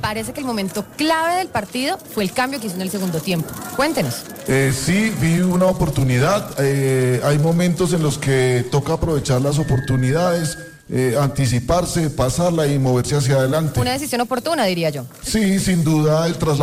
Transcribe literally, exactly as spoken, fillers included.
parece que el momento clave del partido fue el cambio que hizo en el segundo tiempo. Cuéntenos. Eh, sí, vi una oportunidad. Eh, hay momentos en los que toca aprovechar las oportunidades, eh, anticiparse, pasarla y moverse hacia adelante. Una decisión oportuna, diría yo. Sí, sin duda el traslado